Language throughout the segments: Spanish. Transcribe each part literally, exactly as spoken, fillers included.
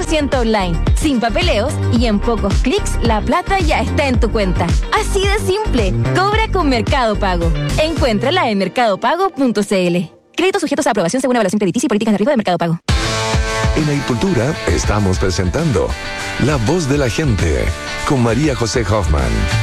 ciento online, sin papeleos y en pocos clics la plata ya está en tu cuenta. Así de simple. Cobra con Mercado Pago. Encuéntrala en mercado pago punto c l. Créditos sujetos a aprobación según evaluación crediticia y políticas de riesgo de Mercado Pago. En Agricultura estamos presentando La Voz de la Gente con María José Hoffman.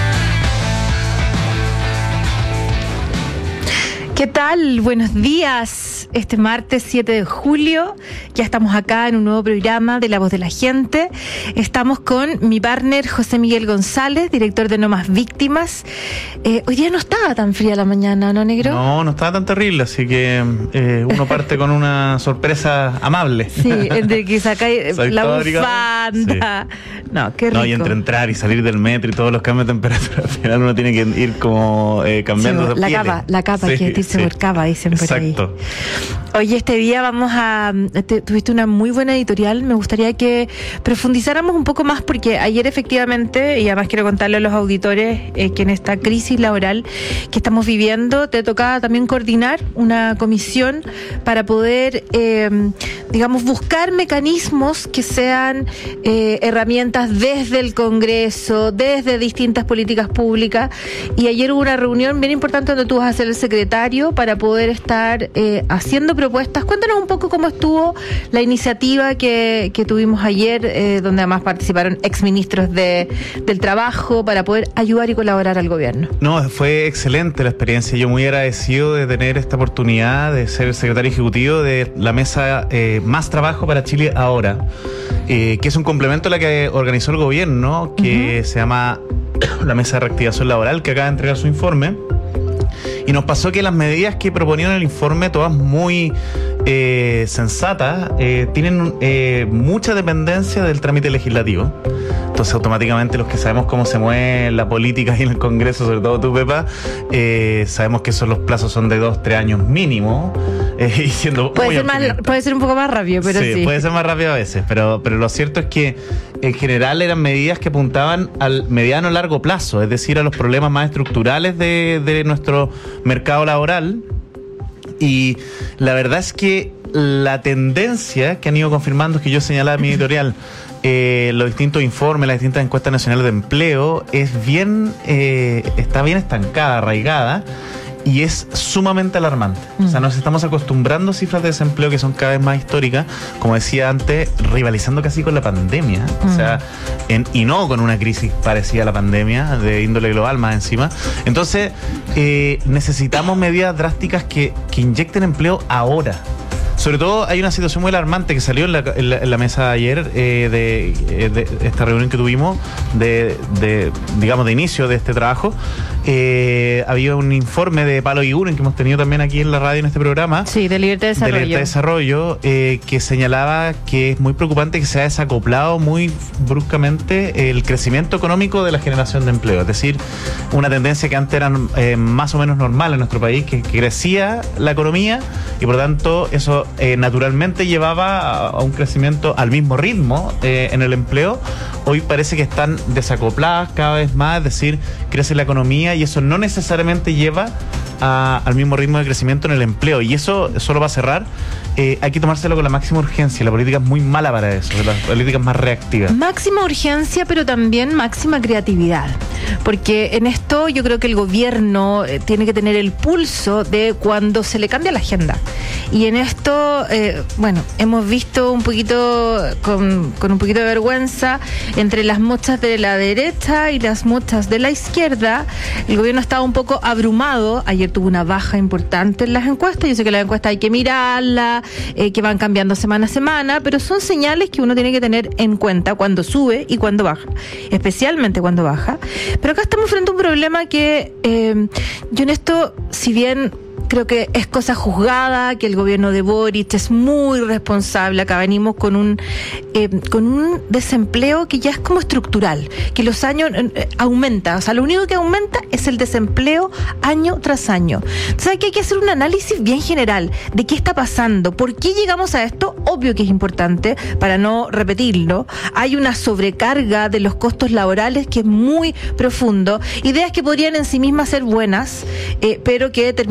¿Qué tal? Buenos días. Este martes siete de julio ya estamos acá en un nuevo programa de La Voz de la Gente. Estamos con mi partner José Miguel González, director de No Más Víctimas. Eh, hoy día no estaba tan fría la mañana, ¿no, negro? No, no estaba tan terrible, así que eh, uno parte con una sorpresa amable. Sí, entre que sacáis la bufanda. Sí. No, qué rico. No, y entre entrar y salir del metro y todos los cambios de temperatura, al final uno tiene que ir como eh, cambiando sí, de la pieles. capa, la capa, sí, que se por capa, dicen por ahí. Exacto. Oye, este día vamos a... Te, tuviste una muy buena editorial. Me gustaría que profundizáramos un poco más porque ayer efectivamente, y además quiero contarle a los auditores eh, que en esta crisis laboral que estamos viviendo, te tocaba también coordinar una comisión para poder, eh, digamos, buscar mecanismos que sean eh, herramientas desde el Congreso, desde distintas políticas públicas. Y ayer hubo una reunión bien importante donde tú vas a ser el secretario para poder estar eh, haciendo propuestas. Cuéntanos un poco cómo estuvo la iniciativa que, que tuvimos ayer, eh, donde además participaron exministros de, del trabajo para poder ayudar y colaborar al gobierno. No, fue excelente la experiencia. Yo muy agradecido de tener esta oportunidad de ser el secretario ejecutivo de la mesa eh, Más Trabajo para Chile Ahora, eh, que es un complemento a la que organizó el gobierno, que uh-huh. se llama la Mesa de Reactivación Laboral, que acaba de entregar su informe. Y nos pasó que las medidas que proponían en el informe, todas muy eh, sensatas, eh, tienen eh, mucha dependencia del trámite legislativo. Entonces, automáticamente, los que sabemos cómo se mueve la política y en el Congreso, sobre todo tú, Pepa, eh, sabemos que esos los plazos son de dos, tres años mínimo. Eh, y siendo puede, muy ser más, puede ser un poco más rápido, pero sí. Sí, puede ser más rápido a veces, pero, pero lo cierto es que en general eran medidas que apuntaban al mediano o largo plazo, es decir, a los problemas más estructurales de, de nuestro mercado laboral. Y la verdad es que la tendencia que han ido confirmando, es que yo señalaba en mi editorial, eh, los distintos informes, las distintas encuestas nacionales de empleo, es bien, eh, está bien estancada, arraigada. Y es sumamente alarmante. Mm. O sea, nos estamos acostumbrando a cifras de desempleo que son cada vez más históricas, como decía antes, rivalizando casi con la pandemia. Mm. O sea, en, y no con una crisis parecida a la pandemia, de índole global más encima. Entonces, eh, necesitamos medidas drásticas que, que inyecten empleo ahora. Sobre todo hay una situación muy alarmante que salió en la, en la, en la mesa ayer eh, de, de esta reunión que tuvimos de, de digamos de inicio de este trabajo. Eh, había un informe de Palo Iguren que hemos tenido también aquí en la radio en este programa. Sí, de Libertad de Desarrollo. De Libertad de Desarrollo, eh, que señalaba que es muy preocupante que se ha desacoplado muy bruscamente el crecimiento económico de la generación de empleo. Es decir, una tendencia que antes era eh, más o menos normal en nuestro país, que, que crecía la economía y por tanto eso Eh, naturalmente llevaba a, a un crecimiento al mismo ritmo eh, en el empleo. Hoy parece que están desacopladas cada vez más, es decir, crece la economía y eso no necesariamente lleva a, al mismo ritmo de crecimiento en el empleo, y eso solo va a cerrar. Eh, hay que tomárselo con la máxima urgencia. La política es muy mala para eso, la política es más reactiva. Máxima urgencia, pero también máxima creatividad, porque en esto yo creo que el gobierno eh, tiene que tener el pulso de cuando se le cambia la agenda. Y en esto, eh, bueno, hemos visto un poquito, con, con un poquito de vergüenza, entre las mochas de la derecha y las mochas de la izquierda, el gobierno estaba un poco abrumado. Ayer tuvo una baja importante en las encuestas. Yo sé que las encuestas hay que mirarlas, eh, que van cambiando semana a semana, pero son señales que uno tiene que tener en cuenta cuando sube y cuando baja, especialmente cuando baja. Pero acá estamos frente a un problema que eh, yo en esto, si bien creo que es cosa juzgada, que el gobierno de Boric es muy responsable. Acá venimos con un eh, con un desempleo que ya es como estructural, que los años eh, aumenta, o sea, lo único que aumenta es el desempleo año tras año. Entonces aquí hay que hacer un análisis bien general de qué está pasando, por qué llegamos a esto. Obvio que es importante, para no repetirlo, hay una sobrecarga de los costos laborales que es muy profundo, ideas que podrían en sí mismas ser buenas, eh, pero que terminaron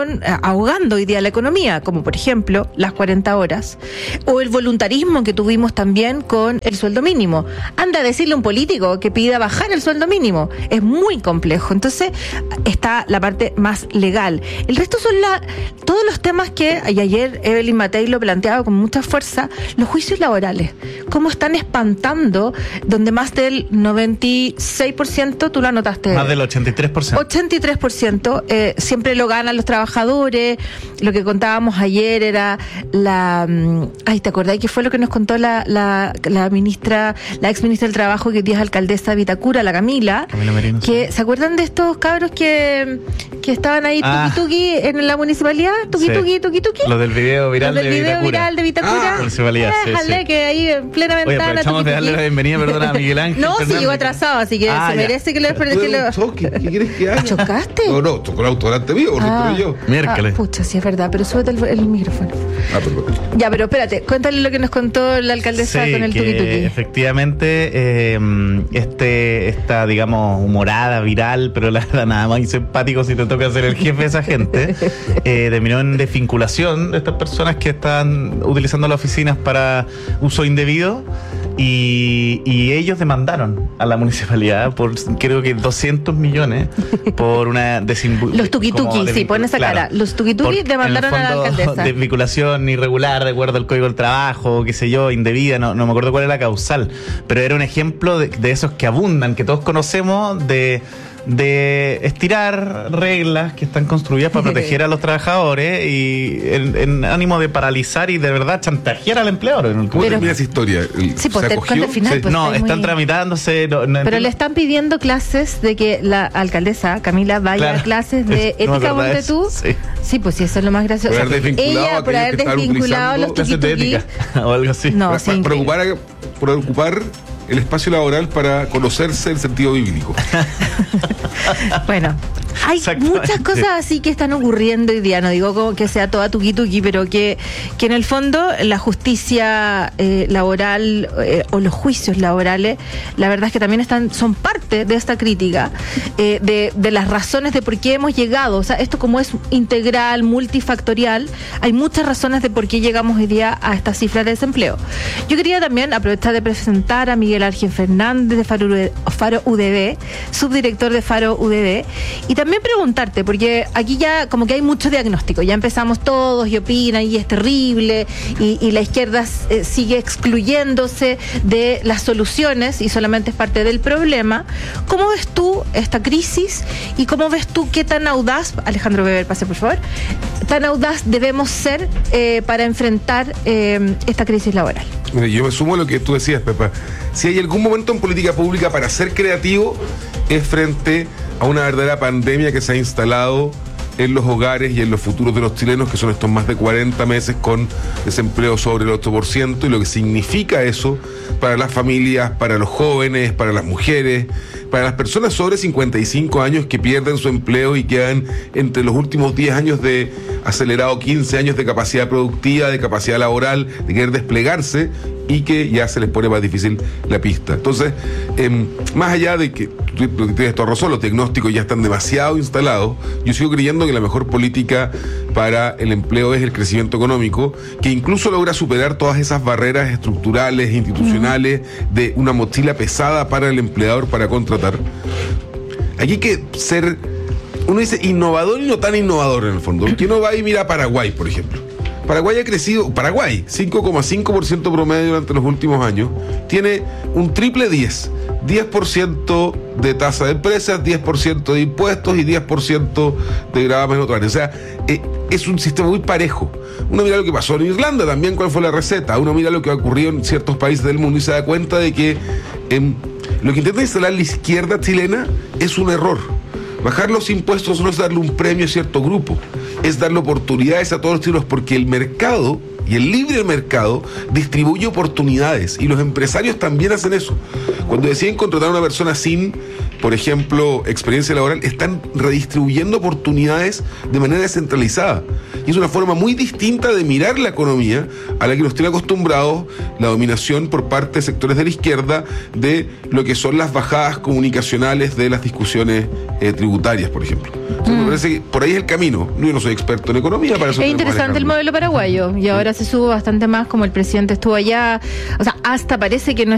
están ahogando hoy día la economía, como por ejemplo las cuarenta horas, o el voluntarismo que tuvimos también con el sueldo mínimo. Anda a decirle a un político que pida bajar el sueldo mínimo. Es muy complejo. Entonces está la parte más legal. El resto son la, todos los temas que, y ayer Evelyn Matei lo planteaba con mucha fuerza, los juicios laborales. Cómo están espantando, donde más del noventa y seis por ciento, tú lo anotaste. Más del ochenta y tres por ciento. ochenta y tres por ciento, eh, siempre lo ganan los trabajadores. Lo que contábamos ayer era la... Ay, ¿te acordás que fue lo que nos contó la, la, la ministra, la ex ministra del Trabajo, que hoy día es alcaldesa de Vitacura, la Camila? Camila Merino, que, sí. ¿Se acuerdan de estos cabros que, que estaban ahí Ah. tuki tuki en la municipalidad? Tuki Sí. tuki tuki tuki. Lo del video viral Lo del de video Vitacura. viral de Vitacura. Ah, municipalidad, sí, Déjale sí. que ahí en plena Oye, ventana. aprovechamos de tuki, darle tuki. la bienvenida, perdona, a Miguel Ángel No, si Fernández. llegó atrasado, así que Ah, se ya. merece que lo... Tuve Que un lo choque. ¿Qué quieres que haga? ¿Chocaste? No, no, tocó el auto delante mío, lo Ah. entré yo. Miércoles. Ah, pucha, sí es verdad, pero súbete el, el micrófono. Ah, perdón. Ya, pero espérate, cuéntale lo que nos contó la alcaldesa Sí, con el que tuki tuki. efectivamente eh, este esta digamos humorada viral, pero la verdad nada más simpático si te toca ser el jefe de esa gente, eh, terminó en desvinculación de estas personas que están utilizando las oficinas para uso indebido. Y, y ellos demandaron a la municipalidad por creo que doscientos millones por una desinvu- Los tuki tuki, como sí, desvincul- pon esa claro. cara. Los tuki tuki Por- demandaron en el a la fondo, alcaldesa. Desvinculación irregular de acuerdo al Código del Trabajo, qué sé yo, indebida, no, no me acuerdo cuál era la causal, pero era un ejemplo de, de esos que abundan, que todos conocemos, de de estirar reglas que están construidas para proteger a los trabajadores y en, en ánimo de paralizar y de verdad chantajear al empleador. En el ¿Cómo Pero- termina esa historia? El- Sí, pues, ¿se te- acogió? cuando al final, Sí. pues, no, está están muy- tramitándose. No, no Pero entiendo. le están pidiendo clases de que la alcaldesa, Camila, vaya Claro. a clases de No me ética, acordaba ponte de eso, tú. sí. Sí, pues sí, eso es lo más gracioso. Por haber desvinculado Ella, a por aquellos haber que estaban desvinculado a los utilizando tuki Clases de tuki. ética o algo así. No, Para, sí, para, increíble. ocupar, para ocupar el espacio laboral para conocerse el sentido bíblico. Bueno, hay Exactamente. muchas cosas así que están ocurriendo hoy día. No digo como que sea toda tuki tuki, pero que, que en el fondo la justicia eh, laboral eh, o los juicios laborales, la verdad es que también están son parte de esta crítica, eh, de, de las razones de por qué hemos llegado. O sea, esto como es integral, multifactorial, hay muchas razones de por qué llegamos hoy día a esta cifra de desempleo. Yo quería también aprovechar de presentar a Miguel Ángel Fernández de Faro, Faro U D B, subdirector de Faro U D B, y también preguntarte, porque aquí ya como que hay mucho diagnóstico, ya empezamos todos y opinan y es terrible y, y la izquierda eh, sigue excluyéndose de las soluciones y solamente es parte del problema. ¿Cómo ves tú esta crisis y cómo ves tú qué tan audaz, Alejandro Weber, pase por favor, tan audaz debemos ser eh, para enfrentar eh, esta crisis laboral? Mira, yo me sumo a lo que tú decías, Pepa. Si hay algún momento en política pública para ser creativo, es frente a una verdadera pandemia que se ha instalado en los hogares y en los futuros de los chilenos, que son estos más de cuarenta meses con desempleo sobre el ocho por ciento, y lo que significa eso para las familias, para los jóvenes, para las mujeres, para las personas sobre cincuenta y cinco años que pierden su empleo y quedan entre los últimos diez años de acelerado, quince años de capacidad productiva, de capacidad laboral, de querer desplegarse, y que ya se les pone más difícil la pista. Entonces, eh, más allá de que tú tienes toda razón, los diagnósticos ya están demasiado instalados, yo sigo creyendo que la mejor política para el empleo es el crecimiento económico, que incluso logra superar todas esas barreras estructurales, institucionales, de una mochila pesada para el empleador para contratar. Aquí hay que ser, uno dice, innovador y no tan innovador en el fondo. Que uno va y mira a Paraguay, por ejemplo. Paraguay ha crecido, Paraguay, cinco coma cinco por ciento promedio durante los últimos años, tiene un triple diez, diez por ciento de tasa de empresas, diez por ciento de impuestos y diez por ciento de gravamen otorgados. O sea, eh, es un sistema muy parejo. Uno mira lo que pasó en Irlanda también, cuál fue la receta. Uno mira lo que ha ocurrido en ciertos países del mundo y se da cuenta de que eh, lo que intenta instalar la izquierda chilena es un error. Bajar los impuestos no es darle un premio a cierto grupo, es darle oportunidades a todos los chilenos, porque el mercado y el libre mercado distribuye oportunidades y los empresarios también hacen eso. Cuando deciden contratar a una persona sin por ejemplo, experiencia laboral, están redistribuyendo oportunidades de manera descentralizada. Y es una forma muy distinta de mirar la economía a la que nos tiene acostumbrados la dominación por parte de sectores de la izquierda de lo que son las bajadas comunicacionales de las discusiones eh, tributarias, por ejemplo. Entonces, mm. me parece que por ahí es el camino. Yo no soy experto en economía, para eso es interesante el modelo paraguayo, y ahora se sube bastante más, como el presidente estuvo allá. O sea, hasta parece que no